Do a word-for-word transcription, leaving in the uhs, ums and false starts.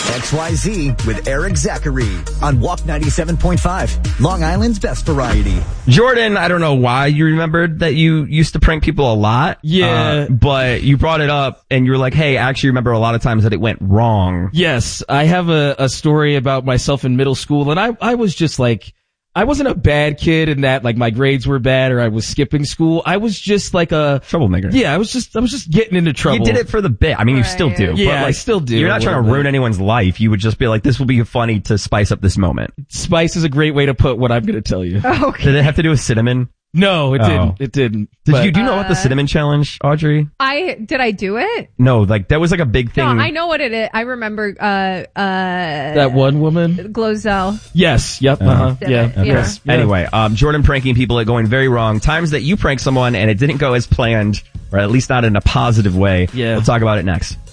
X Y Z with Eric Zachary on Walk ninety-seven point five, Long Island's best variety. Jordan, I don't know why you remembered that you used to prank people a lot. Yeah. Uh, but you brought it up and you were like, hey, I actually remember a lot of times that it went wrong. Yes, I have a, a story about myself in middle school, and I, I was just like, I wasn't a bad kid in that, like, my grades were bad or I was skipping school. I was just like a troublemaker. Yeah, I was just, I was just getting into trouble. You did it for the bit. I mean, right. You still do. Yeah, but like, I still do. You're not trying to ruin bit. anyone's life. You would just be like, this will be funny to spice up this moment. Spice is a great way to put what I'm going to tell you. Okay. Did it have to do with cinnamon? No, it oh. didn't. It didn't. Did but, you do you know uh, about the cinnamon challenge, Audrey? I did. I do it? No, like that was like a big thing. No, I know what it is. I remember. Uh, uh, that one woman, Glozell. Yes. Yep. Uh huh. Yeah. Okay. Yes. Yeah. Anyway, um, Jordan pranking people at going very wrong. Times that you prank someone and it didn't go as planned, or at least not in a positive way. Yeah. We'll talk about it next.